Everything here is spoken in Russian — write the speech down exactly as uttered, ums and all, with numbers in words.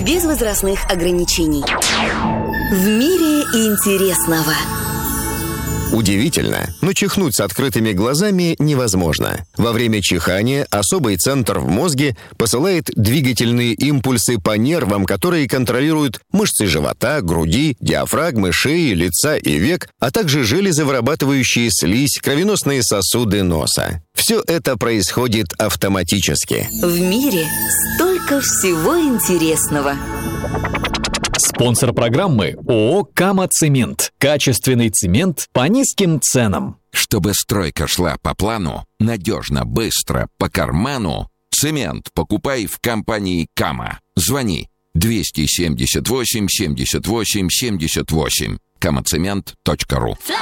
без возрастных ограничений. В мире интересного. Удивительно, но чихнуть с открытыми глазами невозможно. Во время чихания особый центр в мозге посылает двигательные импульсы по нервам, которые контролируют мышцы живота, груди, диафрагмы, шеи, лица и век, а также железы, вырабатывающие слизь, кровеносные сосуды носа. Все это происходит автоматически. В мире столько всего интересного. Спонсор программы ООО «Кама-Цемент». Качественный цемент по низким ценам. Чтобы стройка шла по плану, надежно, быстро, по карману, цемент покупай в компании «Кама». Звони двести семьдесят восемь семьдесят восемь семьдесят восемь. камацемент точка ру.